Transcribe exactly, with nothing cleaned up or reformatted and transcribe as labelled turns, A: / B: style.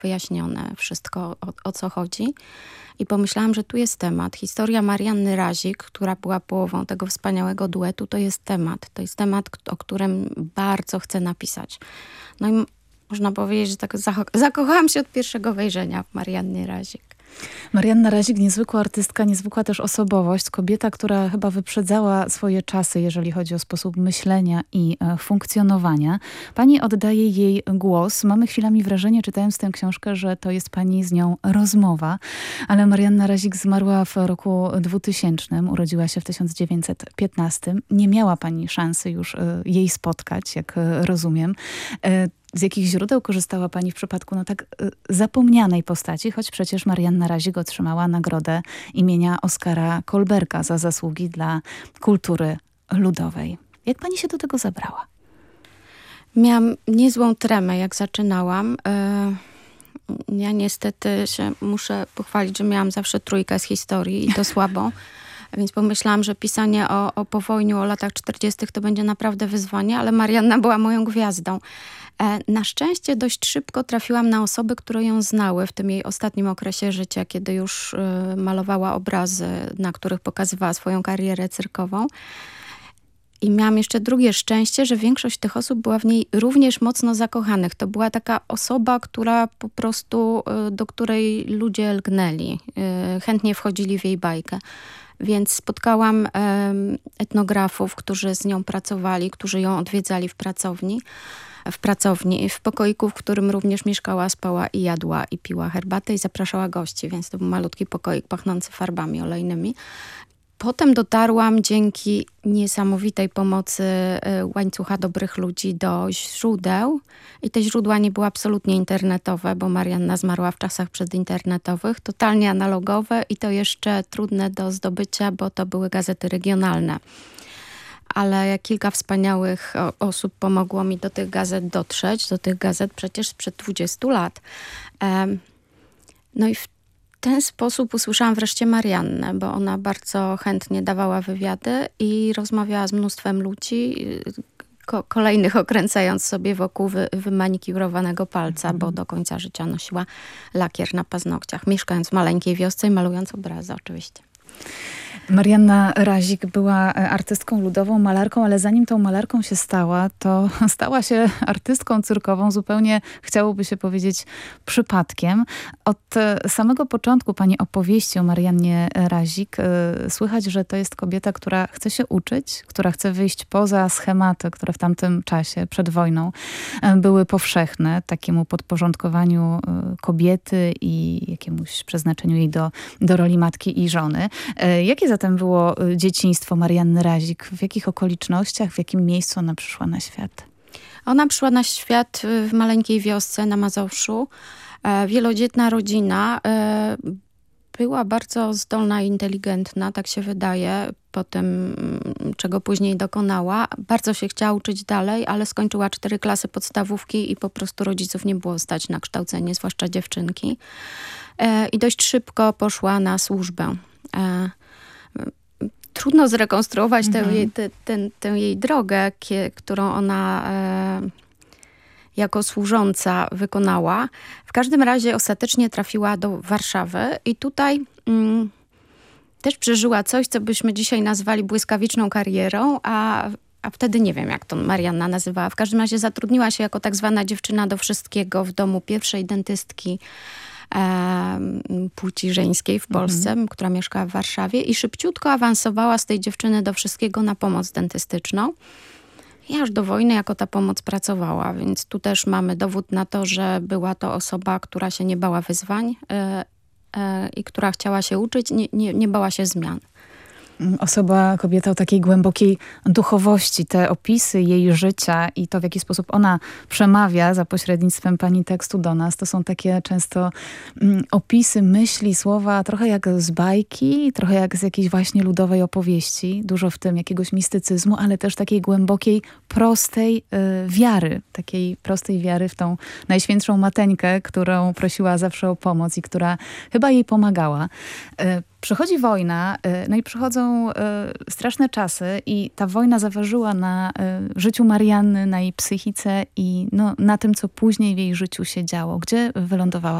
A: wyjaśnione wszystko, o, o co chodzi. I pomyślałam, że tu jest temat. Historia Marianny Razik, która była połową tego wspaniałego duetu, to jest temat. To jest temat, o którym bardzo chcę napisać. No i można powiedzieć, że tak zacho- zakochałam się od pierwszego wejrzenia w Marianny Razik.
B: Marianna Razik, niezwykła artystka, niezwykła też osobowość. Kobieta, która chyba wyprzedzała swoje czasy, jeżeli chodzi o sposób myślenia i e, funkcjonowania. Pani oddaje jej głos. Mamy chwilami wrażenie, czytając tę książkę, że to jest pani z nią rozmowa. Ale Marianna Razik zmarła w roku dwutysięcznym. Urodziła się w tysiąc dziewięćset piętnastym. Nie miała pani szansy już e, jej spotkać, jak e, rozumiem. E, Z jakich źródeł korzystała pani w przypadku no tak y, zapomnianej postaci, choć przecież Marianna Razik otrzymała nagrodę imienia Oskara Kolberga za zasługi dla kultury ludowej. Jak pani się do tego zabrała?
A: Miałam niezłą tremę, jak zaczynałam. Ja niestety się muszę pochwalić, że miałam zawsze trójkę z historii i to słabo. Więc pomyślałam, że pisanie o, o powojniu, o latach czterdziestych to będzie naprawdę wyzwanie, ale Marianna była moją gwiazdą. Na szczęście dość szybko trafiłam na osoby, które ją znały w tym jej ostatnim okresie życia, kiedy już malowała obrazy, na których pokazywała swoją karierę cyrkową. I miałam jeszcze drugie szczęście, że większość tych osób była w niej również mocno zakochanych. To była taka osoba, która po prostu, do której ludzie lgnęli, chętnie wchodzili w jej bajkę. Więc spotkałam etnografów, którzy z nią pracowali, którzy ją odwiedzali w pracowni. w pracowni, w pokoiku, w którym również mieszkała, spała i jadła i piła herbatę i zapraszała gości, więc to był malutki pokoik pachnący farbami olejnymi. Potem dotarłam dzięki niesamowitej pomocy łańcucha dobrych ludzi do źródeł i te źródła nie były absolutnie internetowe, bo Marianna zmarła w czasach przedinternetowych, totalnie analogowe i to jeszcze trudne do zdobycia, bo to były gazety regionalne. Ale kilka wspaniałych osób pomogło mi do tych gazet dotrzeć, do tych gazet przecież sprzed dwudziestu lat. No i w ten sposób usłyszałam wreszcie Mariannę, bo ona bardzo chętnie dawała wywiady i rozmawiała z mnóstwem ludzi, ko- kolejnych okręcając sobie wokół wy- wymanikiurowanego palca, mm. bo do końca życia nosiła lakier na paznokciach, mieszkając w maleńkiej wiosce i malując obrazy oczywiście.
B: Marianna Razik była artystką ludową, malarką, ale zanim tą malarką się stała, to stała się artystką cyrkową zupełnie, chciałoby się powiedzieć, przypadkiem. Od samego początku pani opowieści o Mariannie Razik słychać, że to jest kobieta, która chce się uczyć, która chce wyjść poza schematy, które w tamtym czasie, przed wojną, były powszechne, takiemu podporządkowaniu kobiety i jakiemuś przeznaczeniu jej do, do roli matki i żony. Jakie zatem było dzieciństwo Marianny Razik? W jakich okolicznościach, w jakim miejscu ona przyszła na świat?
A: Ona przyszła na świat w maleńkiej wiosce na Mazowszu. Wielodzietna rodzina. Była bardzo zdolna i inteligentna, tak się wydaje, po tym, czego później dokonała. Bardzo się chciała uczyć dalej, ale skończyła cztery klasy podstawówki i po prostu rodziców nie było stać na kształcenie, zwłaszcza dziewczynki. I dość szybko poszła na służbę. Trudno zrekonstruować mhm. tę, jej, tę, tę, tę jej drogę, kie, którą ona e, jako służąca wykonała. W każdym razie ostatecznie trafiła do Warszawy i tutaj mm, też przeżyła coś, co byśmy dzisiaj nazwali błyskawiczną karierą, a, a wtedy nie wiem, jak to Marianna nazywała. W każdym razie zatrudniła się jako tak zwana dziewczyna do wszystkiego w domu pierwszej dentystki płci żeńskiej w Polsce, mhm. która mieszkała w Warszawie i szybciutko awansowała z tej dziewczyny do wszystkiego na pomoc dentystyczną. I aż do wojny jako ta pomoc pracowała, więc tu też mamy dowód na to, że była to osoba, która się nie bała wyzwań yy, yy, i która chciała się uczyć, nie, nie, nie bała się zmian.
B: Osoba, kobieta o takiej głębokiej duchowości, te opisy jej życia i to, w jaki sposób ona przemawia za pośrednictwem pani tekstu do nas, to są takie często mm, opisy, myśli, słowa, trochę jak z bajki, trochę jak z jakiejś właśnie ludowej opowieści. Dużo w tym jakiegoś mistycyzmu, ale też takiej głębokiej, prostej y, wiary. Takiej prostej wiary w tą najświętszą mateńkę, którą prosiła zawsze o pomoc i która chyba jej pomagała. Y, Przychodzi wojna, no i przychodzą straszne czasy i ta wojna zaważyła na życiu Marianny, na jej psychice i no, na tym, co później w jej życiu się działo. Gdzie wylądowała